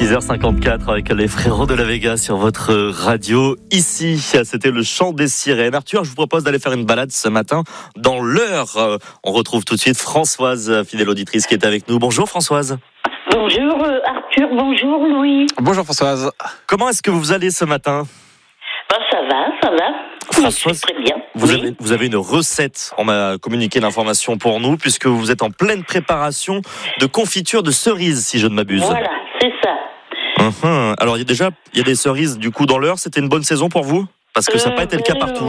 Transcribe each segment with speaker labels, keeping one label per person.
Speaker 1: 6h54 avec les frérots de la Vega sur votre radio. Ici, c'était le chant des sirènes. Arthur, je vous propose d'aller faire une balade ce matin dans l'Eure. On retrouve tout de suite Françoise, fidèle auditrice, qui est avec nous. Bonjour Françoise.
Speaker 2: Bonjour Arthur, bonjour Louis.
Speaker 3: Bonjour Françoise.
Speaker 1: Comment est-ce que vous allez ce matin ?
Speaker 2: Ça va.
Speaker 1: Françoise,
Speaker 2: très bien.
Speaker 1: Vous avez une recette. On m'a communiqué l'information pour nous, puisque vous êtes en pleine préparation de confiture de cerises, si je ne m'abuse.
Speaker 2: Voilà, c'est ça.
Speaker 1: Alors, il y a des cerises du coup dans l'Eure. C'était une bonne saison pour vous ? Parce que ça n'a pas été le cas partout.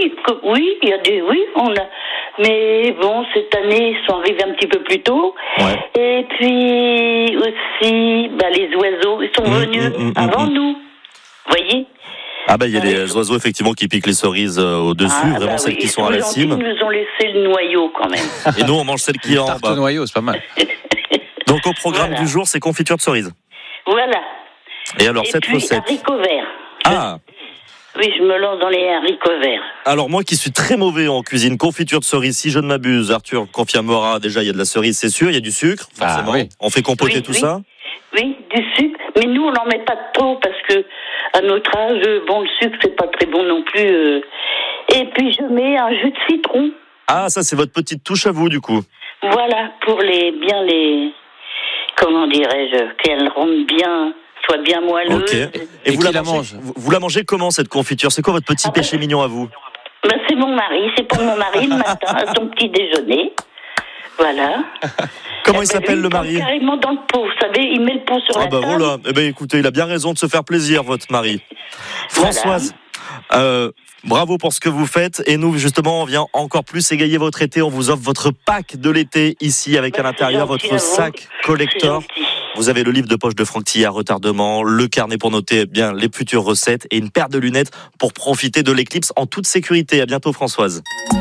Speaker 2: Mais bon, cette année, ils sont arrivés un petit peu plus tôt.
Speaker 1: Ouais.
Speaker 2: Et puis aussi, les oiseaux, ils sont venus avant nous. Vous voyez ?
Speaker 1: Il y a les oiseaux effectivement qui piquent les cerises au-dessus, celles qui sont à la cime.
Speaker 2: Ils nous ont laissé le noyau quand même.
Speaker 1: Et nous, on mange celles qui sont en bas.
Speaker 3: Tarte au noyau, c'est pas mal.
Speaker 1: Donc au programme du jour, c'est confiture de cerises.
Speaker 2: Voilà.
Speaker 1: Et alors, cette recette.
Speaker 2: Haricots verts.
Speaker 1: Ah.
Speaker 2: Oui, je me lance dans les haricots verts.
Speaker 1: Alors moi qui suis très mauvais en cuisine, confiture de cerise, si je ne m'abuse, Arthur confirmera, déjà il y a de la cerise, c'est sûr, il y a du sucre, forcément.
Speaker 3: Oui.
Speaker 1: On fait compoter tout ça.
Speaker 2: Oui, du sucre, mais nous on n'en met pas trop parce que à notre âge, le sucre c'est pas très bon non plus. Et puis je mets un jus de citron.
Speaker 1: Ah, ça c'est votre petite touche à vous du coup.
Speaker 2: Voilà, pour comment dirais-je, qu'elle rendent bien, soit bien moelleuse.
Speaker 1: Ok. Et vous la mangez comment cette confiture ? C'est quoi votre petit péché mignon à vous ?
Speaker 2: C'est mon mari, c'est pour mon mari le matin à son petit déjeuner. Voilà.
Speaker 1: Comment il s'appelle le mari ?
Speaker 2: Carrément dans le pot, vous savez, il met le pot sur la table.
Speaker 1: Voilà. Écoutez, il a bien raison de se faire plaisir, votre mari. Françoise, bravo pour ce que vous faites. Et nous, justement, on vient encore plus égayer votre été. On vous offre votre pack de l'été ici, avec à l'intérieur votre sac collector. Vous avez le livre de poche de Franck Tillard, Retardement, le carnet pour noter bien les futures recettes et une paire de lunettes pour profiter de l'éclipse en toute sécurité. À bientôt, Françoise.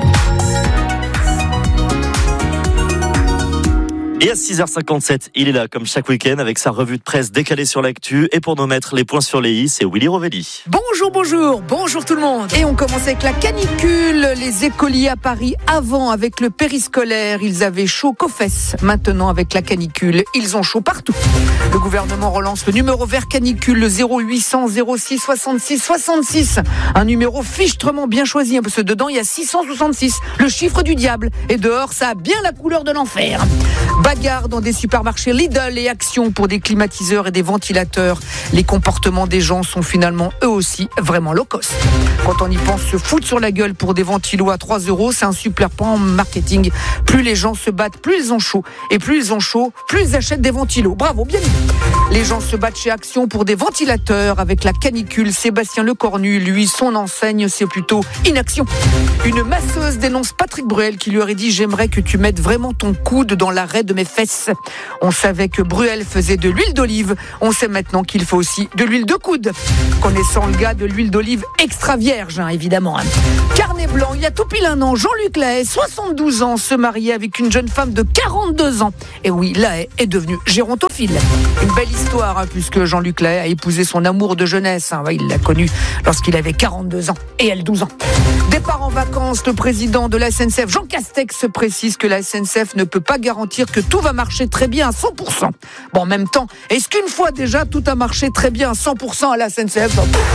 Speaker 1: Et à 6h57, il est là comme chaque week-end avec sa revue de presse décalée sur l'actu. Et pour nous mettre les points sur les i, c'est Willy Rovelli.
Speaker 4: Bonjour tout le monde. Et on commence avec la canicule. Les écoliers à Paris, avant avec le périscolaire, ils avaient chaud qu'aux fesses. Maintenant avec la canicule, ils ont chaud partout. Le gouvernement relance le numéro vert canicule, le 0800 06 66 66. Un numéro fichtrement bien choisi, parce que dedans il y a 666, le chiffre du diable. Et dehors, ça a bien la couleur de l'enfer. Bagarre dans des supermarchés Lidl et Action pour des climatiseurs et des ventilateurs. Les comportements des gens sont finalement eux aussi vraiment low cost. Quand on y pense, se foutre sur la gueule pour des ventilos à 3 €, c'est un super plan marketing. Plus les gens se battent, plus ils ont chaud. Et plus ils ont chaud, plus ils achètent des ventilos. Bravo, bien vu. Les gens se battent chez Action pour des ventilateurs avec la canicule. Sébastien Lecornu, lui, son enseigne, c'est plutôt inaction. Une masseuse dénonce Patrick Bruel qui lui aurait dit « J'aimerais que tu mettes vraiment ton coude dans l'arrêt de mes fesses ». On savait que Bruel faisait de l'huile d'olive. On sait maintenant qu'il faut aussi de l'huile de coude. Connaissant le gars, de l'huile d'olive extra vierge, évidemment. Carnet blanc, il y a tout pile un an, Jean-Luc Lahaye, 72 ans, se mariait avec une jeune femme de 42 ans. Et oui, Lahaye est devenu gérontophile. Une belle histoire, puisque Jean-Luc Lahaye a épousé son amour de jeunesse. Il l'a connu lorsqu'il avait 42 ans et elle 12 ans. Départ en vacances, le président de la SNCF, Jean Castex, précise que la SNCF ne peut pas garantir que tout va marcher très bien à 100%. Bon, en même temps, est-ce qu'une fois déjà tout a marché très bien à 100% à la SNCF ?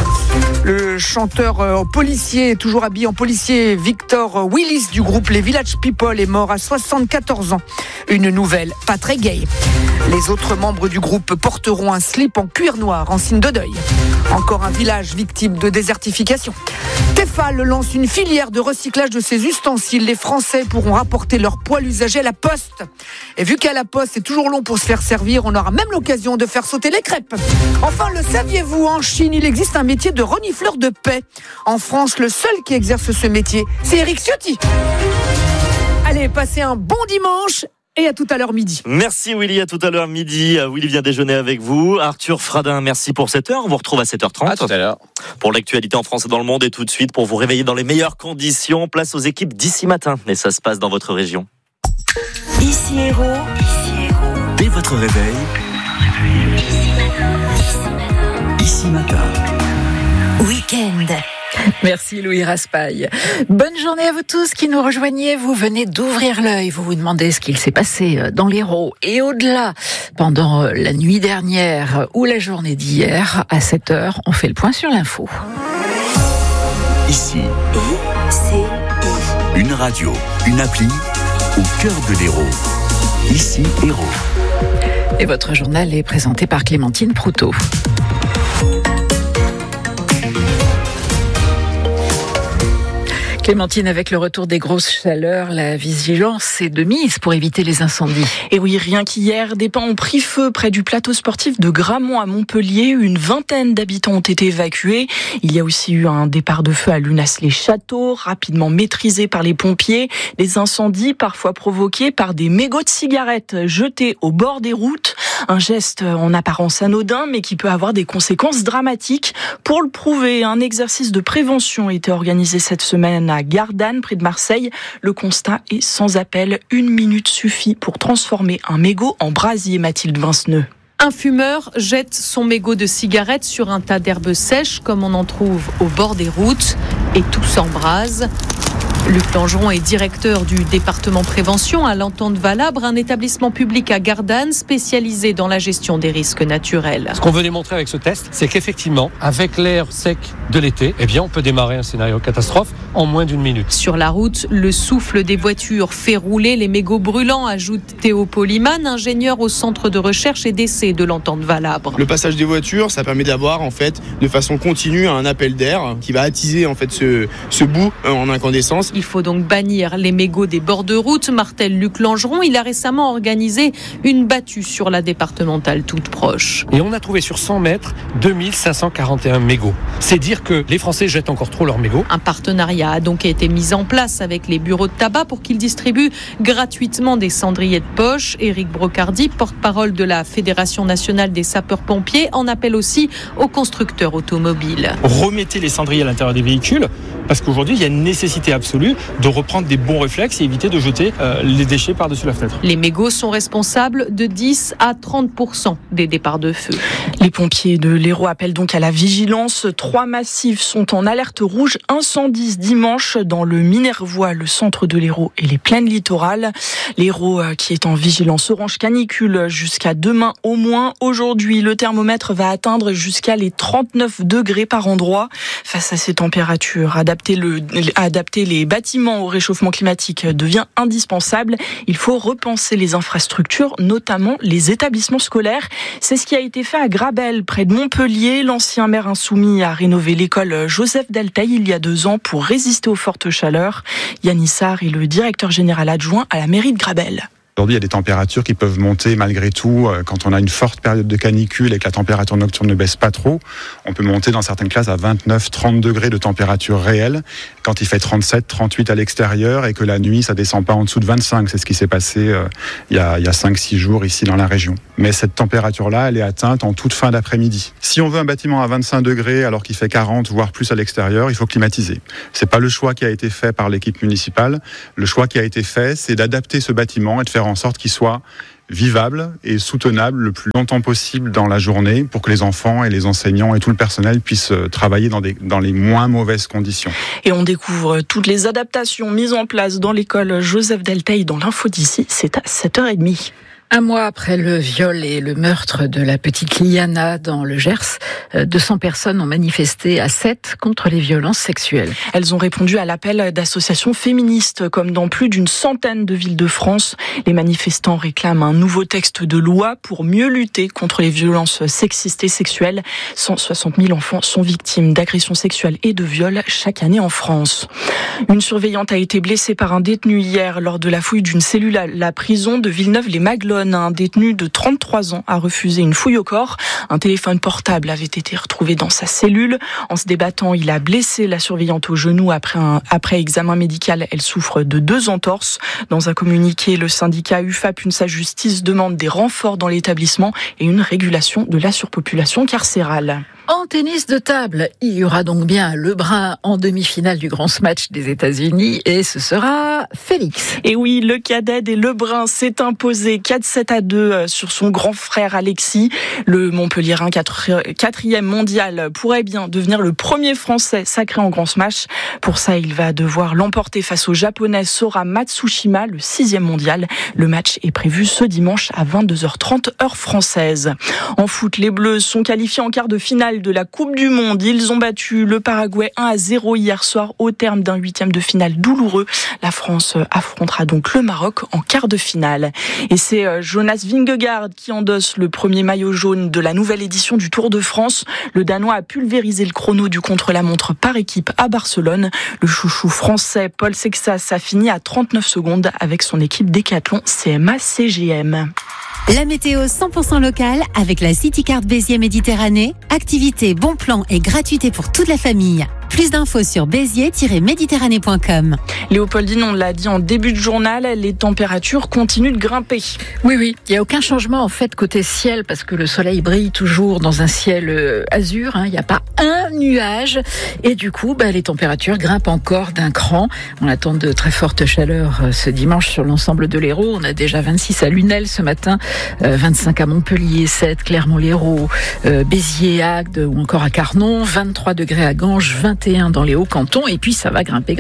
Speaker 4: Le chanteur policier, toujours habillé en policier, Victor Willis du groupe Les Village People est mort à 74 ans. Une nouvelle pas très gaie. Les autres membres du groupe porteront un slip en cuir noir en signe de deuil. Encore un village victime de désertification. Tefal lance une filière de recyclage de ses ustensiles. Les Français pourront rapporter leur poêle usagé à la poste. Et vu qu'à la poste, c'est toujours long pour se faire servir, on aura même l'occasion de faire sauter les crêpes. Enfin, le saviez-vous, en Chine, il existe un métier de renifleur de paix. En France, le seul qui exerce ce métier, c'est Éric Ciotti. Allez, passez un bon dimanche. Et à tout à l'heure midi.
Speaker 1: Merci Willy, à tout à l'heure midi. Willy vient déjeuner avec vous. Arthur Fradin, merci pour cette heure. On vous retrouve à 7h30.
Speaker 3: À tout à l'heure.
Speaker 1: Pour l'actualité en France et dans le monde. Et tout de suite, pour vous réveiller dans les meilleures conditions, place aux équipes d'ici matin. Et ça se passe dans votre région.
Speaker 5: Ici Héros.
Speaker 6: Dès votre réveil. Ici matin.
Speaker 5: Week-end.
Speaker 4: Merci Louis Raspail. Bonne journée à vous tous qui nous rejoignez. Vous venez d'ouvrir l'œil. Vous vous demandez ce qu'il s'est passé dans l'Hérault et au-delà pendant la nuit dernière ou la journée d'hier. À 7h, on fait le point sur l'info.
Speaker 6: Ici, une radio, une appli au cœur de l'Hérault. Ici, Hérault.
Speaker 4: Et votre journal est présenté par Clémentine Proutot. Clémentine, avec le retour des grosses chaleurs, la vigilance est de mise pour éviter les incendies.
Speaker 3: Et oui, rien qu'hier, des pans ont pris feu près du plateau sportif de Gramont à Montpellier. Une vingtaine d'habitants ont été évacués. Il y a aussi eu un départ de feu à Lunas-les-Châteaux, rapidement maîtrisé par les pompiers. Des incendies parfois provoqués par des mégots de cigarettes jetés au bord des routes. Un geste en apparence anodin, mais qui peut avoir des conséquences dramatiques. Pour le prouver, un exercice de prévention a été organisé cette semaine à Gardanne, près de Marseille. Le constat est sans appel. 1 minute suffit pour transformer un mégot en brasier, Mathilde Vinceneux.
Speaker 7: Un fumeur jette son mégot de cigarette sur un tas d'herbes sèches, comme on en trouve au bord des routes, et tout s'embrase. Luc Langeron est directeur du département prévention à l'Entente Valabre, un établissement public à Gardanne spécialisé dans la gestion des risques naturels.
Speaker 8: Ce qu'on veut démontrer avec ce test, c'est qu'effectivement, avec l'air sec de l'été, on peut démarrer un scénario catastrophe en moins d'1 minute.
Speaker 7: Sur la route, le souffle des voitures fait rouler les mégots brûlants, ajoute Théo Polyman, ingénieur au centre de recherche et d'essai de l'Entente Valabre.
Speaker 9: Le passage des voitures, ça permet d'avoir de façon continue un appel d'air qui va attiser ce bout en incandescence.
Speaker 7: Il faut donc bannir les mégots des bords de route, martèle Luc Langeron. Il a récemment organisé une battue sur la départementale toute proche.
Speaker 8: Et on a trouvé sur 100 mètres 2541 mégots. C'est dire que les Français jettent encore trop leurs mégots.
Speaker 7: Un partenariat a donc été mis en place avec les bureaux de tabac pour qu'ils distribuent gratuitement des cendriers de poche. Éric Brocardi, porte-parole de la Fédération nationale des sapeurs-pompiers, en appelle aussi aux constructeurs automobiles.
Speaker 10: Remettez les cendriers à l'intérieur des véhicules, parce qu'aujourd'hui, il y a une nécessité absolue de reprendre des bons réflexes et éviter de jeter les déchets par-dessus la fenêtre.
Speaker 7: Les mégots sont responsables de 10 à 30% des départs de feu.
Speaker 3: Les pompiers de l'Hérault appellent donc à la vigilance. 3 massifs sont en alerte rouge incendie dimanche dans le Minervois, le centre de l'Hérault et les plaines littorales. L'Hérault qui est en vigilance orange canicule jusqu'à demain au moins. Aujourd'hui, le thermomètre va atteindre jusqu'à les 39 degrés par endroit. Face à ces températures, adapter les bâtiments au réchauffement climatique devient indispensable. Il faut repenser les infrastructures, notamment les établissements scolaires. C'est ce qui a été fait à Grabel, près de Montpellier. L'ancien maire insoumis a rénové l'école Joseph Delteil il y a 2 ans pour résister aux fortes chaleurs. Yann Issard est le directeur général adjoint à la mairie de Grabel.
Speaker 11: Aujourd'hui, il y a des températures qui peuvent monter malgré tout. Quand on a une forte période de canicule et que la température nocturne ne baisse pas trop, on peut monter dans certaines classes à 29-30 degrés de température réelle. Quand il fait 37-38 à l'extérieur et que la nuit, ça descend pas en dessous de 25. C'est ce qui s'est passé il y a 5-6 jours ici dans la région. Mais cette température-là, elle est atteinte en toute fin d'après-midi. Si on veut un bâtiment à 25 degrés alors qu'il fait 40, voire plus à l'extérieur, il faut climatiser. C'est pas le choix qui a été fait par l'équipe municipale. Le choix qui a été fait, c'est d'adapter ce bâtiment et de faire en sorte qu'il soit vivable et soutenable le plus longtemps possible dans la journée pour que les enfants et les enseignants et tout le personnel puissent travailler dans les moins mauvaises conditions.
Speaker 3: Et on découvre toutes les adaptations mises en place dans l'école Joseph Delteil dans l'info d'ici, c'est à 7h30.
Speaker 4: 1 mois après le viol et le meurtre de la petite Liana dans le Gers, 200 personnes ont manifesté à 7 contre les violences sexuelles.
Speaker 3: Elles ont répondu à l'appel d'associations féministes, comme dans plus d'une centaine de villes de France. Les manifestants réclament un nouveau texte de loi pour mieux lutter contre les violences sexistes et sexuelles. 160 000 enfants sont victimes d'agressions sexuelles et de viols chaque année en France. Une surveillante a été blessée par un détenu hier lors de la fouille d'une cellule à la prison de Villeneuve-les-Maglones. Un détenu de 33 ans a refusé une fouille au corps. Un téléphone portable avait été retrouvé dans sa cellule. En se débattant, il a blessé la surveillante au genou après examen médical. Elle souffre de 2 entorses. Dans un communiqué, le syndicat UFAP UNSA Justice demande des renforts dans l'établissement et une régulation de la surpopulation carcérale.
Speaker 12: En tennis de table, il y aura donc bien Lebrun en demi-finale du Grand Smash des États-Unis et ce sera Félix.
Speaker 3: Et oui, le cadet des Lebrun s'est imposé 4-7-2 sur son grand frère Alexis. Le Montpellierin 4e mondial pourrait bien devenir le premier Français sacré en Grand Smash. Pour ça, il va devoir l'emporter face au Japonais Sora Matsushima, le 6e mondial. Le match est prévu ce dimanche à 22h30 heure française. En foot, les Bleus sont qualifiés en quart de finale de la Coupe du Monde. Ils ont battu le Paraguay 1-0 hier soir au terme d'un 8e de finale douloureux. La France affrontera donc le Maroc en quart de finale. Et c'est Jonas Vingegaard qui endosse le premier maillot jaune de la nouvelle édition du Tour de France. Le Danois a pulvérisé le chrono du contre-la-montre par équipe à Barcelone. Le chouchou français Paul Sexas a fini à 39 secondes avec son équipe Décathlon CMA-CGM.
Speaker 13: La météo 100% locale avec la CityCard Béziers Méditerranée. Activité, bon plan et gratuité pour toute la famille. Plus d'infos sur béziers-méditerranée.com.
Speaker 3: Léopoldine, on l'a dit en début de journal, les températures continuent de grimper.
Speaker 12: Oui, il n'y a aucun changement en fait côté ciel parce que le soleil brille toujours dans un ciel azur. Il n'y a pas un nuage et du coup, les températures grimpent encore d'un cran. On attend de très fortes chaleurs ce dimanche sur l'ensemble de l'Hérault. On a déjà 26 à Lunel ce matin, 25 à Montpellier, 7 Clermont-Lérault, Béziers, Agde ou encore à Carnon, 23 degrés à Ganges, 21 dans les Hauts-Cantons et puis ça va grimper.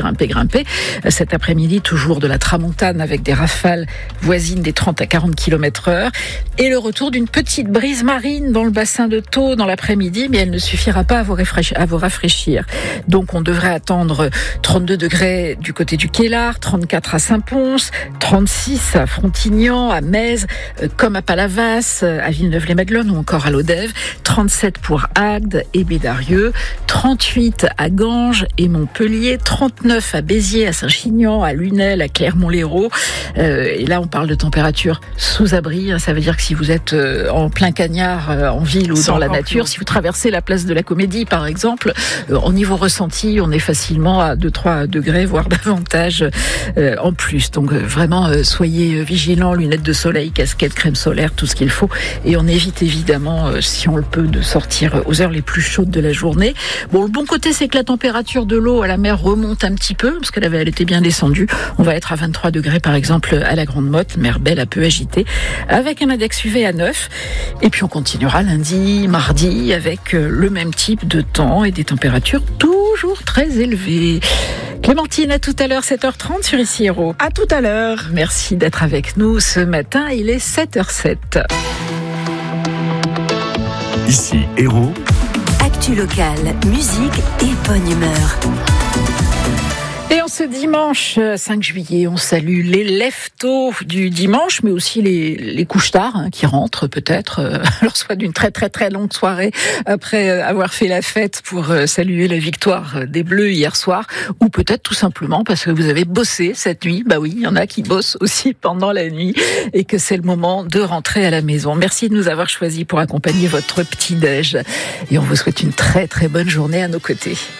Speaker 12: Cet après-midi, toujours de la tramontane avec des rafales voisines des 30 à 40 km/h et le retour d'une petite brise marine dans le bassin de Thau dans l'après-midi, mais elle ne suffira pas à vous rafraîchir. Donc on devrait attendre 32 degrés du côté du Quélard, 34 à Saint-Pons, 36 à Frontignan, à Metz, comme à Palavas, à Villeneuve-les-Maguelones ou encore à Lodève, 37 pour Agde et Bédarieux, 38 à Ganges et Montpellier, 39 à Béziers, à Saint-Chinian, à Lunel, à Clermont-Lérault. Et là, on parle de température sous abri. Ça veut dire que si vous êtes en plein cagnard en ville ou dans la nature, si vous traversez la place de la Comédie, par exemple, au niveau ressenti, on est facilement à 2-3 degrés, voire davantage en plus. Donc vraiment, soyez vigilants, lunettes de soleil, casquette, crème solaire, tout ce qu'il faut. Et on évite évidemment, si on le peut, de sortir aux heures les plus chaudes de la journée. Bon, le bon côté, c'est que la température de l'eau à la mer remonte un petit peu, parce qu'elle était bien descendue. On va être à 23 degrés, par exemple, à la Grande Motte, mer belle, un peu agitée, avec un index UV à 9. Et puis on continuera lundi, mardi, avec le même type de temps et des températures toujours très élevées. Clémentine, à tout à l'heure, 7h30 sur Ici Hérault.
Speaker 3: À tout à l'heure.
Speaker 12: Merci d'être avec nous ce matin, il est 7h07.
Speaker 6: Ici Hérault.
Speaker 5: Actu locale, musique et bonne humeur.
Speaker 12: Et en ce dimanche 5 juillet, on salue les lève-tôt du dimanche, mais aussi les couches tard qui rentrent peut-être, alors soit d'une très très très longue soirée après avoir fait la fête pour saluer la victoire des Bleus hier soir, ou peut-être tout simplement parce que vous avez bossé cette nuit. Bah oui, il y en a qui bossent aussi pendant la nuit et que c'est le moment de rentrer à la maison. Merci de nous avoir choisis pour accompagner votre petit-déj et on vous souhaite une très très bonne journée à nos côtés.